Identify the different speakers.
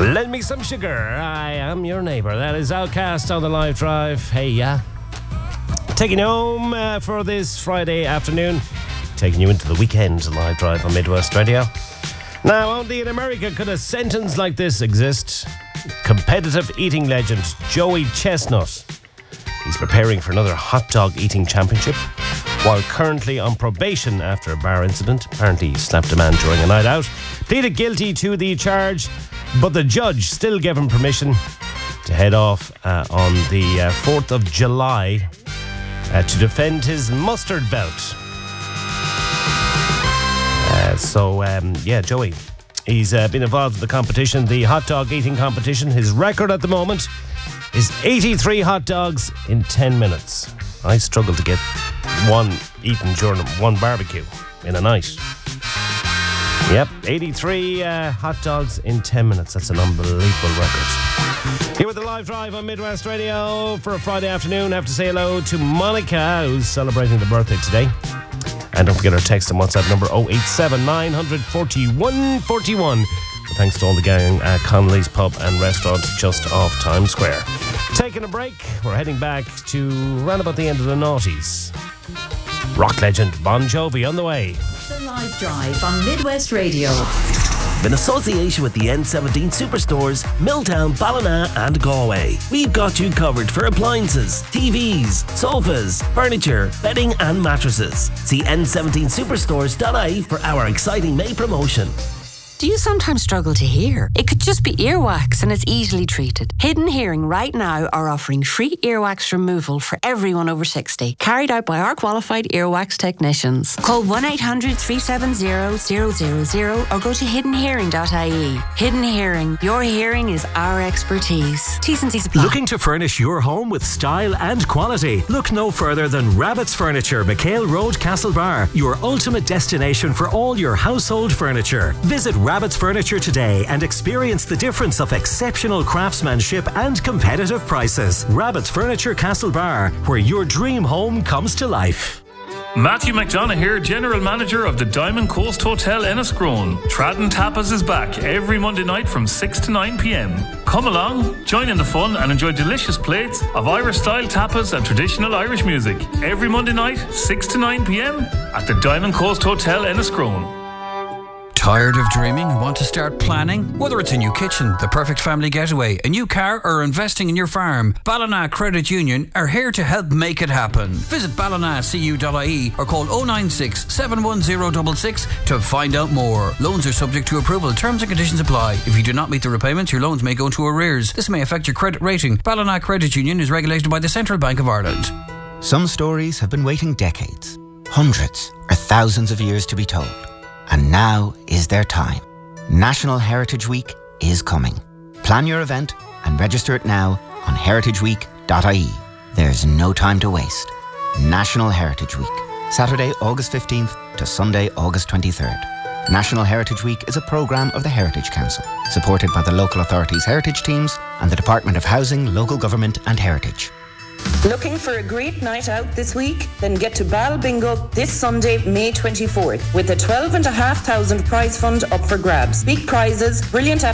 Speaker 1: Lend me some sugar. I am your neighbour. That is Outcast on the live drive. Hey, yeah. Taking you home for this Friday afternoon. Taking you into the weekend live drive on Midwest Radio. Now, only in America could a sentence like this exist. Competitive eating legend Joey Chestnut. He's preparing for another hot dog eating championship while currently on probation after a bar incident. Apparently he slapped a man during a night out. Pleaded guilty to the charge, but the judge still gave him permission to head off on the 4th of July to defend his mustard belt. Joey, he's been involved in the competition, the hot dog eating competition. His record at the moment is 83 hot dogs in 10 minutes. I struggle to get one eaten during one barbecue in a night. Yep, 83 hot dogs in 10 minutes. That's an unbelievable record. Here with the live drive on Midwest Radio for a Friday afternoon. I have to say hello to Monica, who's celebrating the birthday today. And don't forget our text and WhatsApp number 087 941 41. Thanks to all the gang at Connolly's Pub and Restaurant just off Times Square. Taking a break, we're heading back to round about the end of the noughties. Rock legend Bon Jovi on the way.
Speaker 2: The live drive on Midwest Radio.
Speaker 3: In association with the N17 Superstores, Milltown, Ballina and Galway. We've got you covered for appliances, TVs, sofas, furniture, bedding and mattresses. See n17superstores.ie for our exciting May promotion.
Speaker 4: Do you sometimes struggle to hear? It could just be earwax and it's easily treated. Hidden Hearing right now are offering free earwax removal for everyone over 60, carried out by our qualified earwax technicians. Call 1-800-370-000 or go to hiddenhearing.ie. Hidden Hearing, your hearing is our expertise. T's and C's apply.
Speaker 5: Looking to furnish your home with style and quality? Look no further than Rabbit's Furniture, McHale Road, Castlebar, your ultimate destination for all your household furniture. Visit Rabbit's Furniture today and experience the difference of exceptional craftsmanship and competitive prices. Rabbit's Furniture Castlebar, where your dream home comes to life.
Speaker 6: Matthew McDonough here, General Manager of the Diamond Coast Hotel Enniscrone. Tradden Tapas is back every Monday night from 6 to 9 p.m. Come along, join in the fun and enjoy delicious plates of Irish-style tapas and traditional Irish music. Every Monday night, 6 to 9 p.m. at the Diamond Coast Hotel Enniscrone.
Speaker 7: Tired of dreaming and want to start planning? Whether it's a new kitchen, the perfect family getaway, a new car or investing in your farm, Ballina Credit Union are here to help make it happen. Visit ballinacu.ie or call 096 71066 to find out more. Loans are subject to approval. Terms and conditions apply. If you do not meet the repayments, your loans may go into arrears. This may affect your credit rating. Ballina Credit Union is regulated by the Central Bank of Ireland.
Speaker 8: Some stories have been waiting decades, hundreds or thousands of years to be told. And now is their time. National Heritage Week is coming. Plan your event and register it now on heritageweek.ie. There's no time to waste. National Heritage Week, Saturday, August 15th to Sunday, August 23rd. National Heritage Week is a programme of the Heritage Council, supported by the local authorities' heritage teams and the Department of Housing, Local Government and Heritage.
Speaker 9: Looking for a great night out this week? Then get to Bal Bingo this Sunday, May 24th, with a 12,500 prize fund up for grabs. Big prizes, brilliant